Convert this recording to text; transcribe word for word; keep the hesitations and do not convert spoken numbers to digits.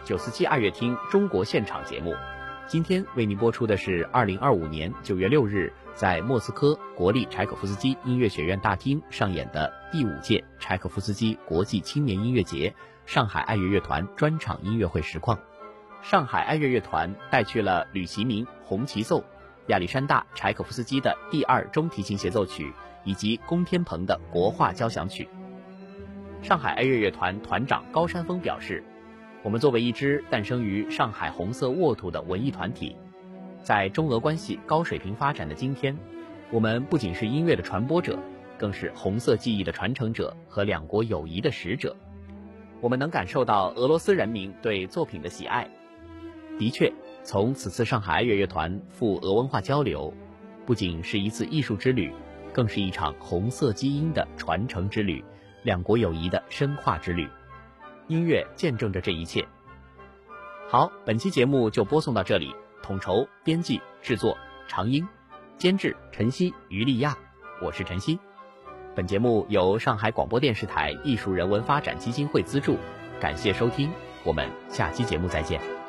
九四七二月听中国现场节目，今天为您播出的是二零二五年九月六日在莫斯科国立柴可夫斯基音乐学院大厅上演的第五届柴可夫斯基国际青年音乐节上海爱乐乐团专场音乐会实况。上海爱乐乐团带去了吕其明红旗奏、亚历山大柴可夫斯基的第二中提琴协奏曲以及龚天鹏的国画交响曲。上海爱乐乐团团长高山峰表示，我们作为一支诞生于上海红色沃土的文艺团体，在中俄关系高水平发展的今天，我们不仅是音乐的传播者，更是红色记忆的传承者和两国友谊的使者。我们能感受到俄罗斯人民对作品的喜爱。的确，从此次上海爱乐乐团赴俄文化交流，不仅是一次艺术之旅，更是一场红色基因的传承之旅，两国友谊的深化之旅。音乐见证着这一切。好，本期节目就播送到这里。统筹、编辑、制作常英，监制陈曦、于丽亚，我是陈曦。本节目由上海广播电视台艺术人文发展基金会资助，感谢收听，我们下期节目再见。